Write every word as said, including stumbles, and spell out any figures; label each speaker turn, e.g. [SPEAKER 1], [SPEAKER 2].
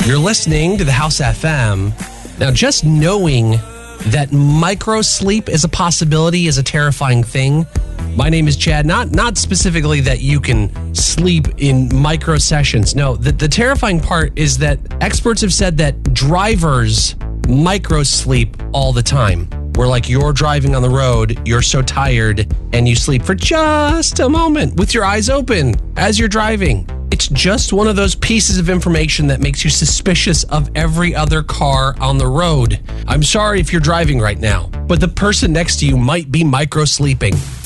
[SPEAKER 1] You're listening to the House F M. Now, just knowing that micro sleep is a possibility is a terrifying thing. My name is Chad. Not not specifically that you can sleep in micro sessions. No, the, the terrifying part is that experts have said that drivers micro sleep all the time. Where like you're driving on the road, you're so tired, and you sleep for just a moment with your eyes open as you're driving. It's just one of those pieces of information that makes you suspicious of every other car on the road. I'm sorry if you're driving right now, but the person next to you might be micro sleeping.